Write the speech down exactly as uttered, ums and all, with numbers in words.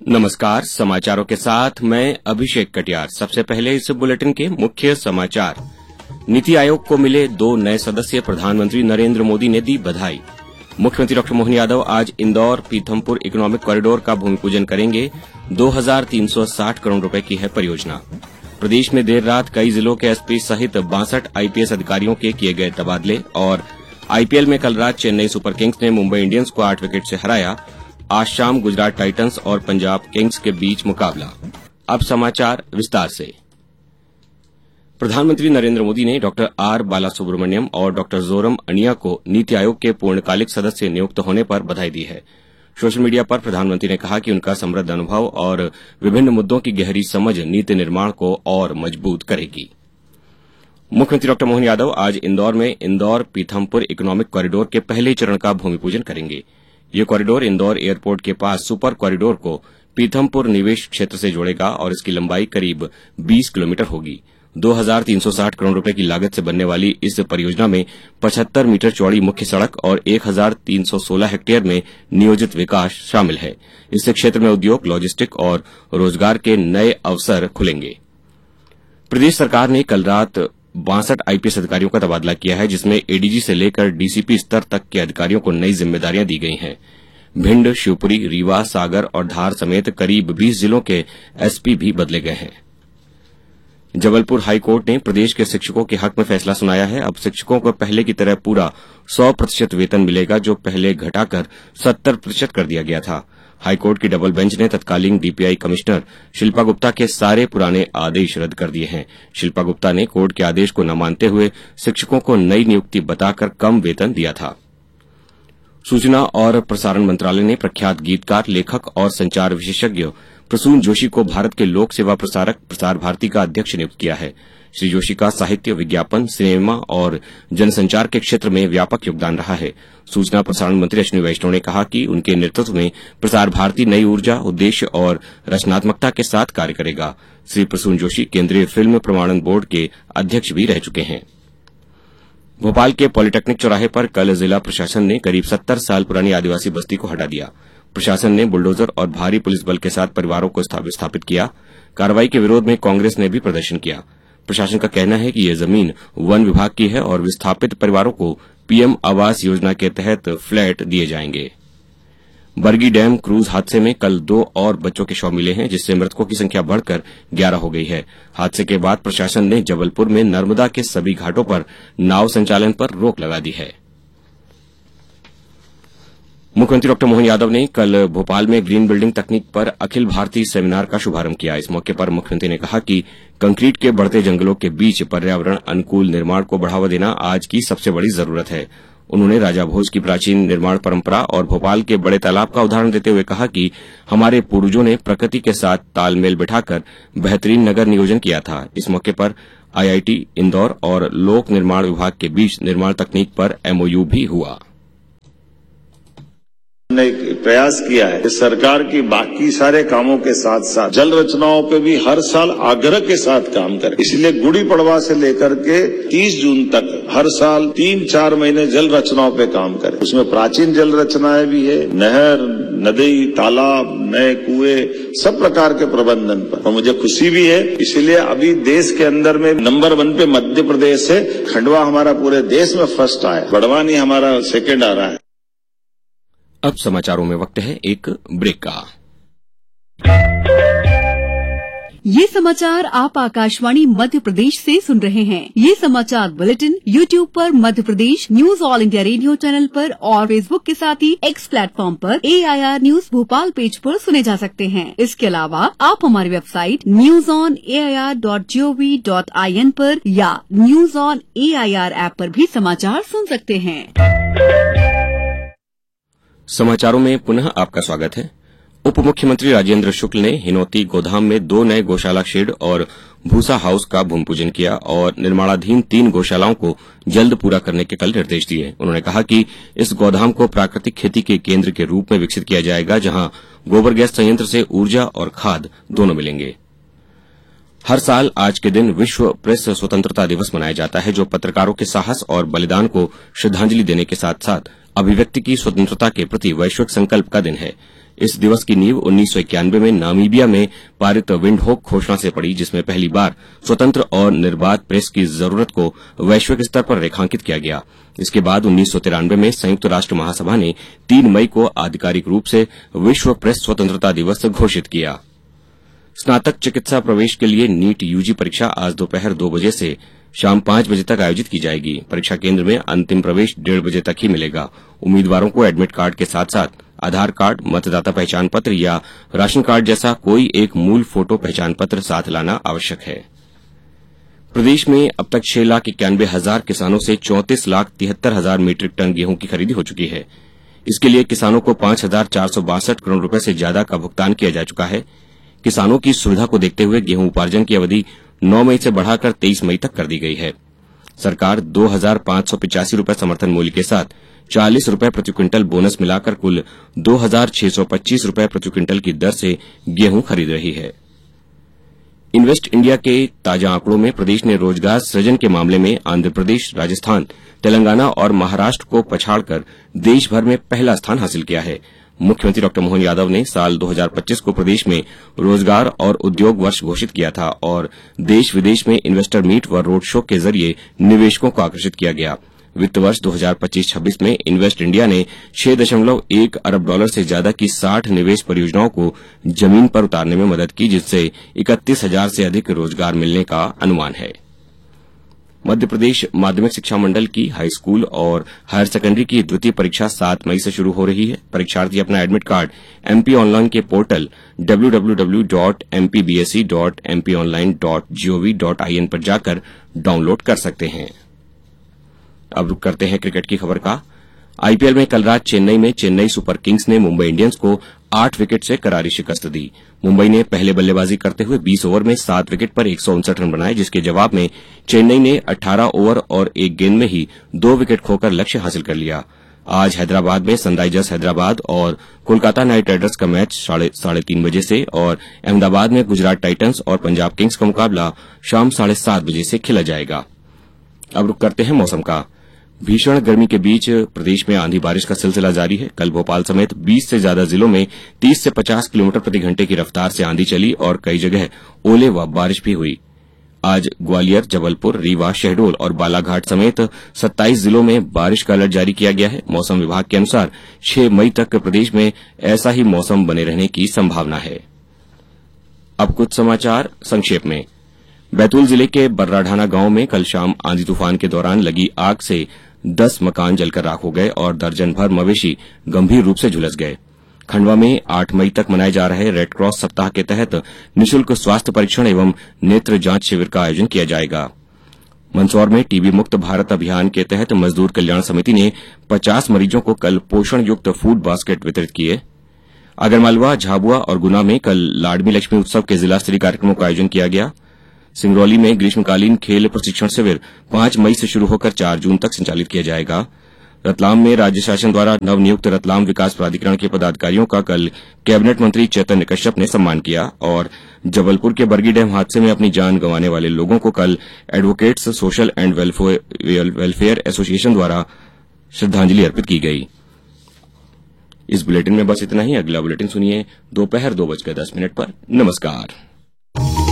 नमस्कार, समाचारों के साथ मैं अभिषेक कटियार। सबसे पहले इस बुलेटिन के मुख्य समाचार। नीति आयोग को मिले दो नए सदस्य, प्रधानमंत्री नरेंद्र मोदी ने दी बधाई। मुख्यमंत्री डॉक्टर मोहन यादव आज इंदौर पीथमपुर इकोनॉमिक कॉरिडोर का भूमि पूजन करेंगे। दो हजार तीन सौ साठ करोड़ रुपए की है परियोजना। प्रदेश में देर रात कई जिलों के एसपी सहित बासठ आईपीएस अधिकारियों के किए गए तबादले। और आईपीएल में कल रात चेन्नई सुपर किंग्स ने मुंबई इंडियंस को आठ विकेट से हराया। आज शाम गुजरात टाइटंस और पंजाब किंग्स के बीच मुकाबला। अब समाचार विस्तार से। प्रधानमंत्री नरेंद्र मोदी ने डॉक्टर आर बालासुब्रमण्यम और डॉक्टर जोरम अनिया को नीति आयोग के पूर्णकालिक सदस्य नियुक्त होने पर बधाई दी है। सोशल मीडिया पर प्रधानमंत्री ने कहा कि उनका समृद्ध अनुभव और विभिन्न मुद्दों की गहरी समझ नीति निर्माण को और मजबूत करेगी। मुख्यमंत्री डॉक्टर मोहन यादव आज इंदौर में इंदौर पीथमपुर इकोनॉमिक कॉरिडोर के पहले चरण का भूमि पूजन करेंगे। ये कॉरिडोर इंदौर एयरपोर्ट के पास सुपर कॉरिडोर को पीथमपुर निवेश क्षेत्र से जोड़ेगा और इसकी लंबाई करीब बीस किलोमीटर होगी। दो हजार तीन सौ साठ करोड़ रुपए की लागत से बनने वाली इस परियोजना में पचहत्तर मीटर चौड़ी मुख्य सड़क और एक हजार तीन सौ सोलह हेक्टेयर में नियोजित विकास शामिल है। इससे क्षेत्र में उद्योग, लॉजिस्टिक और रोजगार के नए अवसर खुलेंगे। प्रदेश सरकार ने कल रात बासठ आईपीएस अधिकारियों का तबादला किया है, जिसमें एडीजी से लेकर डीसीपी स्तर तक के अधिकारियों को नई जिम्मेदारियां दी गई हैं। भिंड, शिवपुरी, रीवा, सागर और धार समेत करीब बीस जिलों के एसपी भी बदले गए हैं। जबलपुर हाईकोर्ट ने प्रदेश के शिक्षकों के हक में फैसला सुनाया है। अब शिक्षकों को पहले की तरह पूरा सौ प्रतिशत वेतन मिलेगा, जो पहले घटाकर सत्तर प्रतिशत कर दिया गया था। हाईकोर्ट की डबल बेंच ने तत्कालीन डीपीआई कमिश्नर शिल्पा गुप्ता के सारे पुराने आदेश रद्द कर दिए हैं। शिल्पा गुप्ता ने कोर्ट के आदेश को न मानते हुए शिक्षकों को नई नियुक्ति बताकर कम वेतन दिया था। सूचना और प्रसारण मंत्रालय ने प्रख्यात गीतकार, लेखक और संचार विशेषज्ञ प्रसून जोशी को भारत के लोक सेवा प्रसारक प्रसार भारती का अध्यक्ष नियुक्त किया है। श्री जोशी का साहित्य, विज्ञापन, सिनेमा और जनसंचार के क्षेत्र में व्यापक योगदान रहा है। सूचना प्रसारण मंत्री अश्विनी वैष्णव ने कहा कि उनके नेतृत्व में प्रसार भारती नई ऊर्जा, उद्देश्य और रचनात्मकता के साथ कार्य करेगा। श्री प्रसून जोशी केंद्रीय फिल्म प्रमाणन बोर्ड के अध्यक्ष भी रह चुके हैं। भोपाल के पॉलिटेक्निक चौराहे पर कल जिला प्रशासन ने करीब सत्तर साल पुरानी आदिवासी बस्ती को हटा दिया। प्रशासन ने बुलडोजर और भारी पुलिस बल के साथ परिवारों को विस्थापित किया। कार्रवाई के विरोध में कांग्रेस ने भी प्रदर्शन किया। प्रशासन का कहना है कि यह जमीन वन विभाग की है और विस्थापित परिवारों को पीएम आवास योजना के तहत फ्लैट दिए जाएंगे। बरगी डैम क्रूज हादसे में कल दो और बच्चों के शव मिले हैं, जिससे मृतकों की संख्या बढ़कर ग्यारह हो गई है। हादसे के बाद प्रशासन ने जबलपुर में नर्मदा के सभी घाटों पर नाव संचालन पर रोक लगा दी है। मुख्यमंत्री डॉक्टर मोहन यादव ने कल भोपाल में ग्रीन बिल्डिंग तकनीक पर अखिल भारतीय सेमिनार का शुभारंभ किया। इस मौके पर मुख्यमंत्री ने कहा कि कंक्रीट के बढ़ते जंगलों के बीच पर्यावरण अनुकूल निर्माण को बढ़ावा देना आज की सबसे बड़ी जरूरत है। उन्होंने राजा भोज की प्राचीन निर्माण परंपरा और भोपाल के बड़े तालाब का उदाहरण देते हुए कहा कि हमारे पूर्वजों ने प्रकृति के साथ तालमेल बिठाकर बेहतरीन नगर नियोजन किया था। इस मौके पर आईआईटी इंदौर और लोक निर्माण विभाग के बीच निर्माण तकनीक पर एमओयू भी हुआ। ने प्रयास किया है कि सरकार की बाकी सारे कामों के साथ साथ जल रचनाओं पे भी हर साल आग्रह के साथ काम करे। इसलिए गुड़ी पड़वा से लेकर के तीस जून तक हर साल तीन चार महीने जल रचनाओं पे काम करे। उसमें प्राचीन जल रचनाएं भी है, नहर, नदी, तालाब, नए कुएं, सब प्रकार के प्रबंधन पर। और मुझे खुशी भी है, इसलिए अभी देश के अंदर में नंबर वन पे मध्य प्रदेश है। खंडवा हमारा पूरे देश में फर्स्ट आया, बड़वानी हमारा सेकेंड आ रहा है। अब समाचारों में वक्त है एक ब्रेक का। ये समाचार आप आकाशवाणी मध्य प्रदेश से सुन रहे हैं। ये समाचार बुलेटिन यूट्यूब पर Madhya Pradesh news all India radio channel पर और फेसबुक के साथ ही एक्स प्लेटफॉर्म पर एआईआर न्यूज भोपाल पेज पर सुने जा सकते हैं। इसके अलावा आप हमारी website news on AIR dot gov dot IN पर या न्यूज ऑन एआईआर ऐप पर भी समाचार सुन सकते हैं। समाचारों में पुनः आपका स्वागत है। उप मुख्यमंत्री राजेंद्र शुक्ल ने हिनौती गोधाम में दो नए गौशाला शेड और भूसा हाउस का भूमि पूजन किया और निर्माणाधीन तीन गौशालाओं को जल्द पूरा करने के कल निर्देश दिए। उन्होंने कहा कि इस गोधाम को प्राकृतिक खेती के केंद्र के रूप में विकसित किया जाएगा, जहां गोबर गैस संयंत्र से ऊर्जा और खाद दोनों मिलेंगे। हर साल आज के दिन विश्व प्रेस स्वतंत्रता दिवस मनाया जाता है, जो पत्रकारों के साहस और बलिदान को श्रद्धांजलि देने के साथ साथ अभिव्यक्ति की स्वतंत्रता के प्रति वैश्विक संकल्प का दिन है। इस दिवस की नींव उन्नीस सौ इक्यानवे में नामीबिया में पारित विंडहोक घोषणा से पड़ी, जिसमें पहली बार स्वतंत्र और निर्बाध प्रेस की जरूरत को वैश्विक स्तर पर रेखांकित किया गया। इसके बाद उन्नीस सौ तिरानवे में संयुक्त राष्ट्र महासभा ने तीन मई को आधिकारिक रूप से विश्व प्रेस स्वतंत्रता दिवस घोषित किया। स्नातक चिकित्सा प्रवेश के लिए नीट यूजी परीक्षा आज दोपहर दो बजे से शाम पांच बजे तक आयोजित की जाएगी। परीक्षा केंद्र में अंतिम प्रवेश डेढ़ बजे तक ही मिलेगा। उम्मीदवारों को एडमिट कार्ड के साथ साथ आधार कार्ड, मतदाता पहचान पत्र या राशन कार्ड जैसा कोई एक मूल फोटो पहचान पत्र साथ लाना आवश्यक है। प्रदेश में अब तक छह लाख इक्यानवे हजार किसानों से चौंतीस लाख तिहत्तर हजार मीट्रिक टन गेहूं की खरीदी हो चुकी है। इसके लिए किसानों को पांच हजार चार सौ बासठ करोड़ रूपये से ज्यादा का भुगतान किया जा चुका है। किसानों की सुविधा को देखते हुए गेहूं उपार्जन की अवधि नौ मई से बढ़ाकर तेईस मई तक कर दी गई है। सरकार दो हजार पांच सौ पिचासी रूपये समर्थन मूल्य के साथ चालीस रूपये प्रति क्विंटल बोनस मिलाकर कुल दो हजार छह सौ पच्चीस रूपये प्रति क्विंटल की दर से गेहूं खरीद रही है। इन्वेस्ट इंडिया के ताजा आंकड़ों में प्रदेश ने रोजगार सृजन के मामले में आंध्र प्रदेश, राजस्थान, तेलंगाना और महाराष्ट्र को पछाड़कर देश भर में पहला स्थान हासिल किया है। मुख्यमंत्री डॉ मोहन यादव ने साल दो हजार पच्चीस को प्रदेश में रोजगार और उद्योग वर्ष घोषित किया था और देश विदेश में इन्वेस्टर मीट व रोड शो के जरिए निवेशकों को आकर्षित किया गया। वित्त वर्ष दो हजार पच्चीस छब्बीस में इन्वेस्ट इंडिया ने छह दशमलव एक अरब डॉलर से ज्यादा की साठ निवेश परियोजनाओं को जमीन पर उतारने में मदद की, जिससे इकतीस हजार से अधिक रोजगार मिलने का अनुमान है। मध्य प्रदेश माध्यमिक शिक्षा मंडल की हाई स्कूल और हायर सेकेंडरी की द्वितीय परीक्षा सात मई से शुरू हो रही है। परीक्षार्थी अपना एडमिट कार्ड एमपी ऑनलाइन के portal W W W dot M P B S E dot M P online dot G O V dot I N पर जाकर डाउनलोड कर सकते हैं। अब रुक करते हैं क्रिकेट की खबर का। आईपीएल में कल रात चेन्नई में चेन्नई सुपर किंग्स ने मुंबई इंडियंस को आठ विकेट से करारी शिकस्त दी। मुंबई ने पहले बल्लेबाजी करते हुए बीस ओवर में सात विकेट पर एक सौ उनसठ रन बनाए, जिसके जवाब में चेन्नई ने अठारह ओवर और एक गेंद में ही दो विकेट खोकर लक्ष्य हासिल कर लिया। आज हैदराबाद में सनराइजर्स हैदराबाद और कोलकाता नाइट राइडर्स का मैच साढ़े तीन बजे से और अहमदाबाद में गुजरात टाइटंस और पंजाब किंग्स का मुकाबला शाम साढ़े सात बजे से खेला जाएगा। अब रुक करते हैं मौसम का। भीषण गर्मी के बीच प्रदेश में आंधी बारिश का सिलसिला जारी है। कल भोपाल समेत बीस से ज्यादा जिलों में तीस से पचास किलोमीटर प्रति घंटे की रफ्तार से आंधी चली और कई जगह ओले व बारिश भी हुई। आज ग्वालियर, जबलपुर, रीवा, शहडोल और बालाघाट समेत सत्ताईस जिलों में बारिश का अलर्ट जारी किया गया है। मौसम विभाग के अनुसार छह मई तक प्रदेश में ऐसा ही मौसम बने रहने की संभावना है। अब कुछ समाचार संक्षेप में। बैतूल जिले के बर्राढाना गांव में कल शाम आंधी तूफान के दौरान लगी आग से दस मकान जलकर राख हो गए और दर्जन भर मवेशी गंभीर रूप से झुलस गए। खंडवा में आठ मई तक मनाए जा रहे रेड क्रॉस सप्ताह के तहत निःशुल्क स्वास्थ्य परीक्षण एवं नेत्र जांच शिविर का आयोजन किया जाएगा। मंदसौर में टीबी मुक्त भारत अभियान के तहत मजदूर कल्याण समिति ने पचास मरीजों को कल पोषण युक्त फूड बास्केट वितरित किए। आगरमालवा, झाबुआ और गुना में कल लाडली लक्ष्मी उत्सव के जिला स्तरीय कार्यक्रमों का आयोजन किया गया। सिंगरौली में ग्रीष्मकालीन खेल प्रशिक्षण शिविर पांच मई से शुरू होकर चार जून तक संचालित किया जाएगा। रतलाम में राज्य शासन द्वारा नवनियुक्त रतलाम विकास प्राधिकरण के पदाधिकारियों का कल कैबिनेट मंत्री चैतन्य कश्यप ने सम्मान किया और जबलपुर के बरगी डैम हादसे में अपनी जान गंवाने वाले लोगों को कल advocates social and welfare association द्वारा श्रद्धांजलि अर्पित की गई। इस बुलेटिन में बस इतना ही। अगला बुलेटिन सुनिए दोपहर दो बजकर दस मिनट पर। नमस्कार।